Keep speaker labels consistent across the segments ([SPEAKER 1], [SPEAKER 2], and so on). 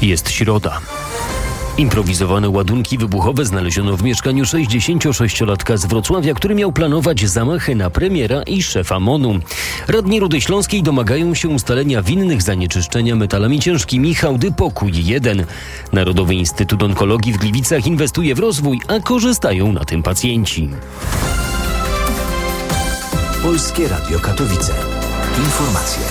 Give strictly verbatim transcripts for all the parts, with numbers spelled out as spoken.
[SPEAKER 1] Jest środa. Improwizowane ładunki wybuchowe znaleziono w mieszkaniu sześćdziesięciosześciolatka z Wrocławia, który miał planować zamachy na premiera i szefa M O N-u. Radni Rudy Śląskiej domagają się ustalenia winnych zanieczyszczenia metalami ciężkimi hałdy Pokój jeden. Narodowy Instytut Onkologii w Gliwicach inwestuje w rozwój, a korzystają na tym pacjenci.
[SPEAKER 2] Polskie Radio Katowice. Informacje.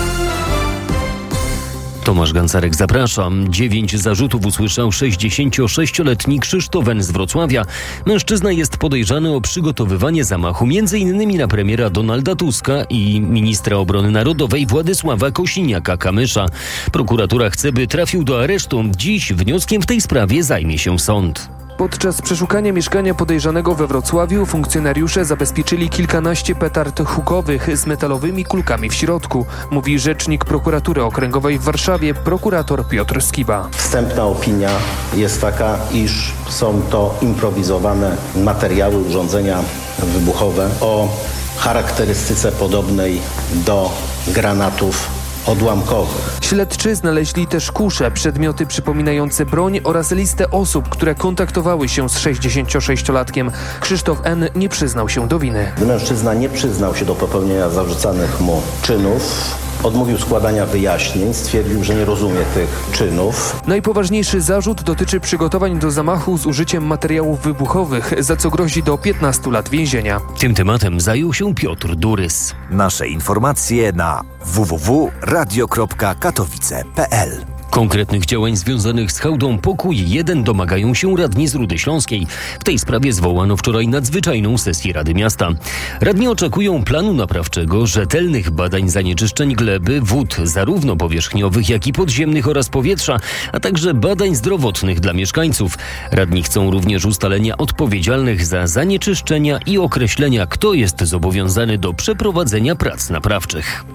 [SPEAKER 1] Tomasz Gancarek, zapraszam. Dziewięć zarzutów usłyszał sześćdziesięciosześcioletni Krzysztof N. z Wrocławia. Mężczyzna jest podejrzany o przygotowywanie zamachu między innymi na premiera Donalda Tuska i ministra obrony narodowej Władysława Kosiniaka-Kamysza. Prokuratura chce, by trafił do aresztu. Dziś wnioskiem w tej sprawie zajmie się sąd.
[SPEAKER 3] Podczas przeszukania mieszkania podejrzanego we Wrocławiu funkcjonariusze zabezpieczyli kilkanaście petard hukowych z metalowymi kulkami w środku, mówi rzecznik prokuratury okręgowej w Warszawie, prokurator Piotr Skiba.
[SPEAKER 4] Wstępna opinia jest taka, iż są to improwizowane materiały, urządzenia wybuchowe o charakterystyce podobnej do granatów odłamkowych.
[SPEAKER 3] Śledczy znaleźli też kusze, przedmioty przypominające broń oraz listę osób, które kontaktowały się z sześćdziesięciosześciolatkiem. Krzysztof N. nie przyznał się do winy.
[SPEAKER 4] Mężczyzna nie przyznał się do popełnienia zarzucanych mu czynów. Odmówił składania wyjaśnień, stwierdził, że nie rozumie tych czynów.
[SPEAKER 3] Najpoważniejszy zarzut dotyczy przygotowań do zamachu z użyciem materiałów wybuchowych, za co grozi do piętnastu lat więzienia.
[SPEAKER 1] Tym tematem zajął się Piotr Durys.
[SPEAKER 2] Nasze informacje na w w w kropka radio kropka katowice kropka p l.
[SPEAKER 1] Konkretnych działań związanych z hałdą Pokój jeden domagają się radni z Rudy Śląskiej. W tej sprawie zwołano wczoraj nadzwyczajną sesję Rady Miasta. Radni oczekują planu naprawczego, rzetelnych badań zanieczyszczeń gleby, wód, zarówno powierzchniowych, jak i podziemnych oraz powietrza, a także badań zdrowotnych dla mieszkańców. Radni chcą również ustalenia odpowiedzialnych za zanieczyszczenia i określenia, kto jest zobowiązany do przeprowadzenia prac naprawczych.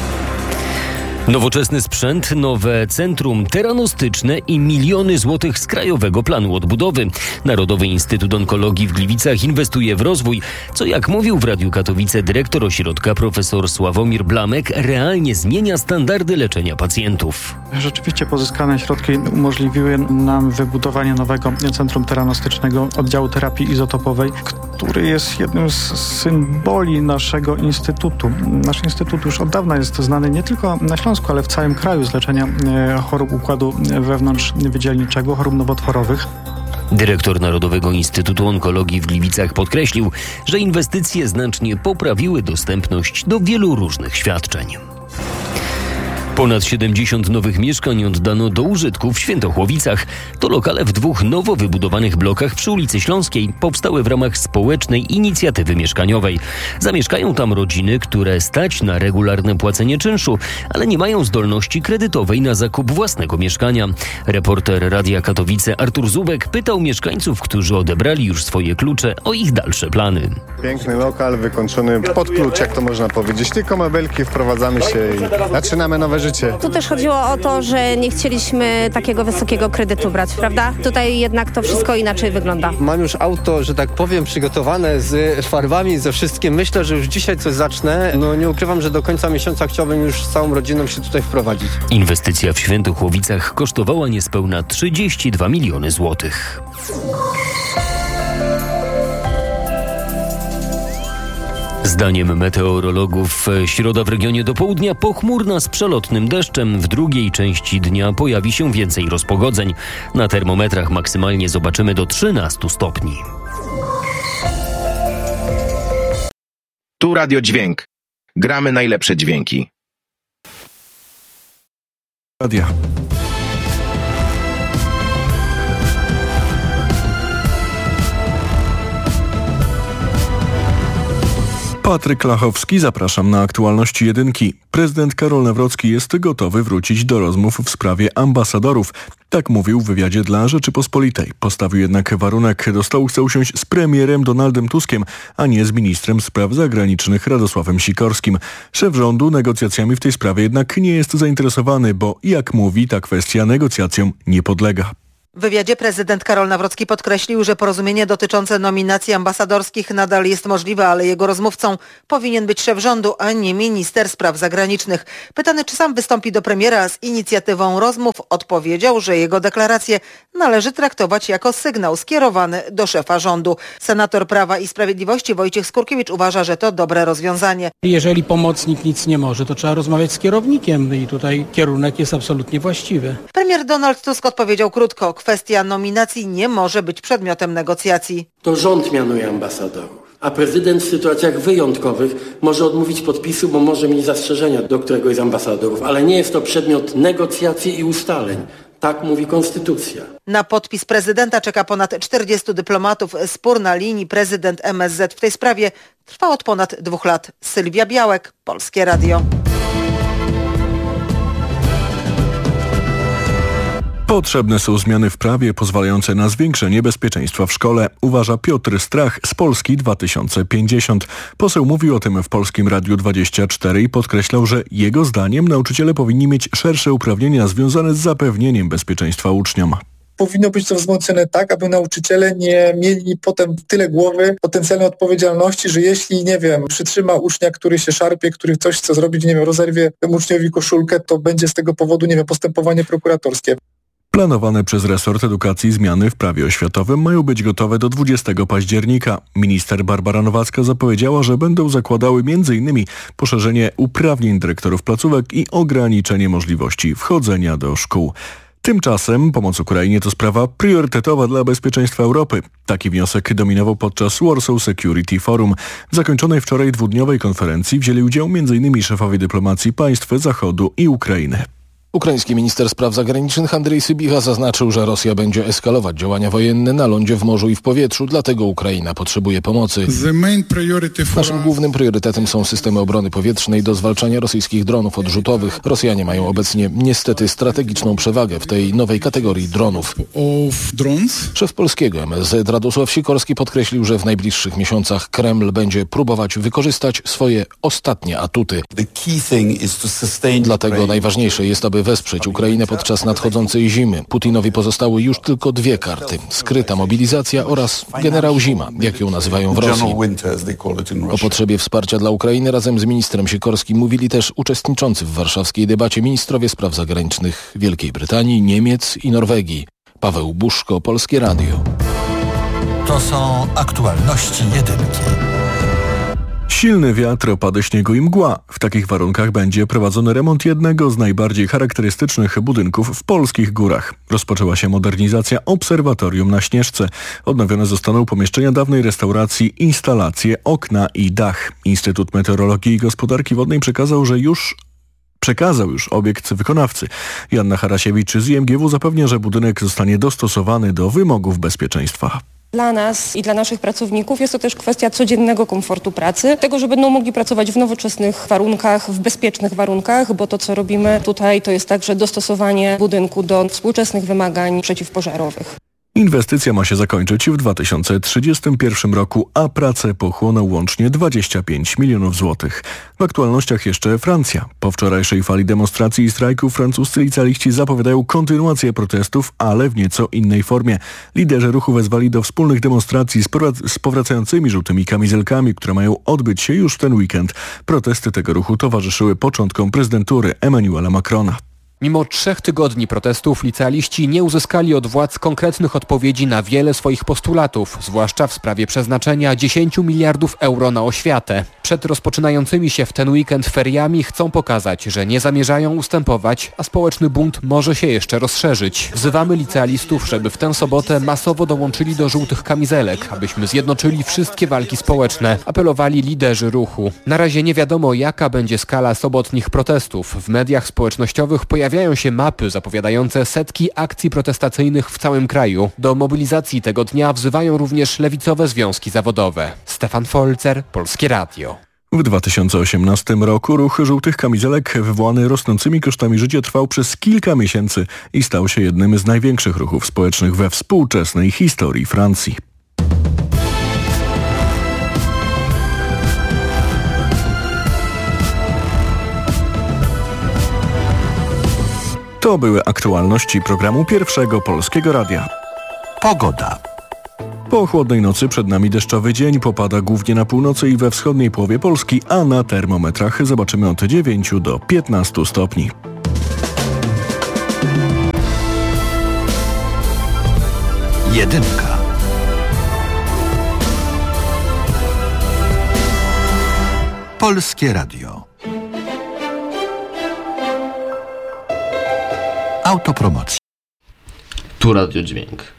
[SPEAKER 1] Nowoczesny sprzęt, nowe centrum teranostyczne i miliony złotych z Krajowego Planu Odbudowy. Narodowy Instytut Onkologii w Gliwicach inwestuje w rozwój, co jak mówił w Radiu Katowice dyrektor ośrodka profesor Sławomir Blamek, realnie zmienia standardy leczenia pacjentów.
[SPEAKER 5] Rzeczywiście pozyskane środki umożliwiły nam wybudowanie nowego centrum teranostycznego oddziału terapii izotopowej, który jest jednym z symboli naszego instytutu. Nasz instytut już od dawna jest znany nie tylko na Śląsku, ale w całym kraju z leczenia chorób układu wewnątrzwydzielniczego, chorób nowotworowych.
[SPEAKER 1] Dyrektor Narodowego Instytutu Onkologii w Gliwicach podkreślił, że inwestycje znacznie poprawiły dostępność do wielu różnych świadczeń. Ponad siedemdziesiąt nowych mieszkań oddano do użytku w Świętochłowicach. To lokale w dwóch nowo wybudowanych blokach przy ulicy Śląskiej powstały w ramach społecznej inicjatywy mieszkaniowej. Zamieszkają tam rodziny, które stać na regularne płacenie czynszu, ale nie mają zdolności kredytowej na zakup własnego mieszkania. Reporter Radia Katowice Artur Zubek pytał mieszkańców, którzy odebrali już swoje klucze, o ich dalsze plany.
[SPEAKER 6] Piękny lokal, wykończony pod klucz, jak to można powiedzieć. Tylko mebelki, wprowadzamy się i zaczynamy nowe życie.
[SPEAKER 7] Tu też chodziło o to, że nie chcieliśmy takiego wysokiego kredytu brać, prawda? Tutaj jednak to wszystko inaczej wygląda.
[SPEAKER 8] Mam już auto, że tak powiem, przygotowane z farbami, ze wszystkim. Myślę, że już dzisiaj coś zacznę. No nie ukrywam, że do końca miesiąca chciałbym już z całą rodziną się tutaj wprowadzić.
[SPEAKER 1] Inwestycja w Świętochłowicach kosztowała niespełna trzydzieści dwa miliony złotych. Zdaniem meteorologów środa w regionie do południa pochmurna z przelotnym deszczem. W drugiej części dnia pojawi się więcej rozpogodzeń. Na termometrach maksymalnie zobaczymy do trzynastu stopni.
[SPEAKER 9] Tu Radio Dźwięk. Gramy najlepsze dźwięki.
[SPEAKER 10] Radia. Patryk Lachowski, zapraszam na aktualności jedynki. Prezydent Karol Nawrocki jest gotowy wrócić do rozmów w sprawie ambasadorów. Tak mówił w wywiadzie dla Rzeczypospolitej. Postawił jednak warunek: do stołu chce usiąść z premierem Donaldem Tuskiem, a nie z ministrem spraw zagranicznych Radosławem Sikorskim. Szef rządu negocjacjami w tej sprawie jednak nie jest zainteresowany, bo jak mówi, ta kwestia negocjacjom nie podlega.
[SPEAKER 11] W wywiadzie prezydent Karol Nawrocki podkreślił, że porozumienie dotyczące nominacji ambasadorskich nadal jest możliwe, ale jego rozmówcą powinien być szef rządu, a nie minister spraw zagranicznych. Pytany, czy sam wystąpi do premiera z inicjatywą rozmów, odpowiedział, że jego deklarację należy traktować jako sygnał skierowany do szefa rządu. Senator Prawa i Sprawiedliwości Wojciech Skurkiewicz uważa, że to dobre rozwiązanie.
[SPEAKER 12] Jeżeli pomocnik nic nie może, to trzeba rozmawiać z kierownikiem i tutaj kierunek jest absolutnie właściwy.
[SPEAKER 11] Premier Donald Tusk odpowiedział krótko. Kwestia nominacji nie może być przedmiotem negocjacji.
[SPEAKER 13] To rząd mianuje ambasadorów, a prezydent w sytuacjach wyjątkowych może odmówić podpisu, bo może mieć zastrzeżenia do któregoś z ambasadorów, ale nie jest to przedmiot negocjacji i ustaleń. Tak mówi konstytucja.
[SPEAKER 11] Na podpis prezydenta czeka ponad czterdziestu dyplomatów. Spór na linii prezydent M S Z w tej sprawie trwa od ponad dwóch lat. Sylwia Białek, Polskie Radio.
[SPEAKER 10] Potrzebne są zmiany w prawie pozwalające na zwiększenie bezpieczeństwa w szkole, uważa Piotr Strach z Polski dwa tysiące pięćdziesiąt. Poseł mówił o tym w Polskim Radiu dwadzieścia cztery i podkreślał, że jego zdaniem nauczyciele powinni mieć szersze uprawnienia związane z zapewnieniem bezpieczeństwa uczniom.
[SPEAKER 14] Powinno być to wzmocnione tak, aby nauczyciele nie mieli potem tyle głowy potencjalnej odpowiedzialności, że jeśli, nie wiem, przytrzyma ucznia, który się szarpie, który coś chce zrobić, nie wiem, rozerwie temu uczniowi koszulkę, to będzie z tego powodu, nie wiem, postępowanie prokuratorskie.
[SPEAKER 10] Planowane przez resort edukacji zmiany w prawie oświatowym mają być gotowe do dwudziestego października. Minister Barbara Nowacka zapowiedziała, że będą zakładały między innymi poszerzenie uprawnień dyrektorów placówek i ograniczenie możliwości wchodzenia do szkół. Tymczasem pomoc Ukrainie to sprawa priorytetowa dla bezpieczeństwa Europy. Taki wniosek dominował podczas Warsaw Security Forum. W zakończonej wczoraj dwudniowej konferencji wzięli udział między innymi szefowie dyplomacji państw Zachodu i Ukrainy.
[SPEAKER 15] Ukraiński minister spraw zagranicznych Andrzej Sybicha zaznaczył, że Rosja będzie eskalować działania wojenne na lądzie, w morzu i w powietrzu, dlatego Ukraina potrzebuje pomocy. Naszym głównym priorytetem są systemy obrony powietrznej do zwalczania rosyjskich dronów odrzutowych. Rosjanie mają obecnie niestety strategiczną przewagę w tej nowej kategorii dronów. Szef polskiego M S Z Radosław Sikorski podkreślił, że w najbliższych miesiącach Kreml będzie próbować wykorzystać swoje ostatnie atuty. Dlatego najważniejsze jest, aby wesprzeć Ukrainę podczas nadchodzącej zimy. Putinowi pozostały już tylko dwie karty. Skryta mobilizacja oraz generał Zima, jak ją nazywają w Rosji. O potrzebie wsparcia dla Ukrainy razem z ministrem Sikorskim mówili też uczestniczący w warszawskiej debacie ministrowie spraw zagranicznych Wielkiej Brytanii, Niemiec i Norwegii. Paweł Buszko, Polskie Radio.
[SPEAKER 2] To są aktualności jedynki.
[SPEAKER 10] Silny wiatr, opady śniegu i mgła. W takich warunkach będzie prowadzony remont jednego z najbardziej charakterystycznych budynków w polskich górach. Rozpoczęła się modernizacja obserwatorium na Śnieżce. Odnowione zostaną pomieszczenia dawnej restauracji, instalacje, okna i dach. Instytut Meteorologii i Gospodarki Wodnej przekazał, że już Przekazał już obiekt wykonawcy. Joanna Harasiewicz z I M G W zapewnia, że budynek zostanie dostosowany do wymogów bezpieczeństwa.
[SPEAKER 16] Dla nas i dla naszych pracowników jest to też kwestia codziennego komfortu pracy, tego, że będą mogli pracować w nowoczesnych warunkach, w bezpiecznych warunkach, bo to, co robimy tutaj, to jest także dostosowanie budynku do współczesnych wymagań przeciwpożarowych.
[SPEAKER 10] Inwestycja ma się zakończyć w dwa tysiące trzydziestym pierwszym roku, a prace pochłoną łącznie dwadzieścia pięć milionów złotych. W aktualnościach jeszcze Francja. Po wczorajszej fali demonstracji i strajków francuscy licealiści zapowiadają kontynuację protestów, ale w nieco innej formie. Liderzy ruchu wezwali do wspólnych demonstracji z, powrac- z powracającymi żółtymi kamizelkami, które mają odbyć się już ten weekend. Protesty tego ruchu towarzyszyły początkom prezydentury Emmanuela Macrona.
[SPEAKER 17] Mimo trzech tygodni protestów licealiści nie uzyskali od władz konkretnych odpowiedzi na wiele swoich postulatów, zwłaszcza w sprawie przeznaczenia dziesięć miliardów euro na oświatę. Przed rozpoczynającymi się w ten weekend feriami chcą pokazać, że nie zamierzają ustępować, a społeczny bunt może się jeszcze rozszerzyć. Wzywamy licealistów, żeby w tę sobotę masowo dołączyli do żółtych kamizelek, abyśmy zjednoczyli wszystkie walki społeczne, apelowali liderzy ruchu. Na razie nie wiadomo, jaka będzie skala sobotnich protestów. W mediach społecznościowych pojawiają Pojawiają się mapy zapowiadające setki akcji protestacyjnych w całym kraju. Do mobilizacji tego dnia wzywają również lewicowe związki zawodowe. Stefan Folzer, Polskie Radio.
[SPEAKER 10] W dwa tysiące osiemnastym roku ruch żółtych kamizelek wywołany rosnącymi kosztami życia trwał przez kilka miesięcy i stał się jednym z największych ruchów społecznych we współczesnej historii Francji. To były aktualności programu Pierwszego Polskiego Radia.
[SPEAKER 2] Pogoda.
[SPEAKER 10] Po chłodnej nocy przed nami deszczowy dzień, popada głównie na północy i we wschodniej połowie Polski, a na termometrach zobaczymy od dziewięciu do piętnastu stopni.
[SPEAKER 2] Jedynka. Polskie Radio. Autopromocja.
[SPEAKER 18] Tu Radio Dźwięk.